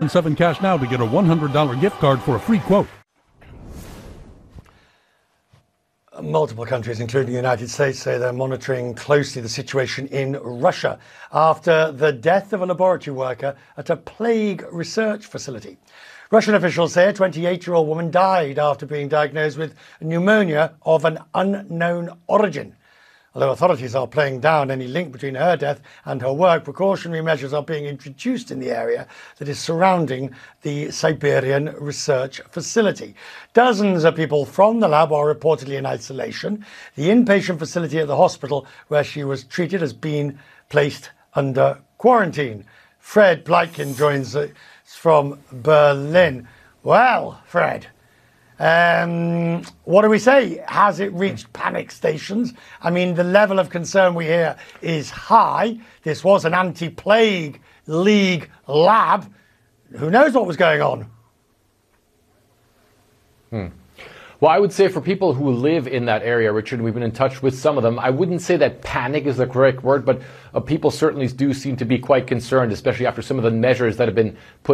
877 cash now to get a $100 gift card for a free quote. Multiple countries, including the United States, say they're monitoring closely the situation in Russia after the death of a laboratory worker at a plague research facility. Russian officials say a 28-year-old woman died after being diagnosed with pneumonia of an unknown origin. Although authorities are playing down any link between her death and her work, precautionary measures are being introduced in the area that is surrounding the Siberian research facility. Dozens of people from the lab are reportedly in isolation. The inpatient facility at the hospital where she was treated has been placed under quarantine. Fred Bleitkin joins us from Berlin. Well, Fred, what do we say? Has it reached panic stations? I mean, the level of concern we hear is high. This was an anti-plague league lab. Who knows what was going on? Well, I would say for people who live in that area, Richard, we've been in touch with some of them, I wouldn't say that panic is the correct word, but people certainly do seem to be quite concerned, especially after some of the measures that have been put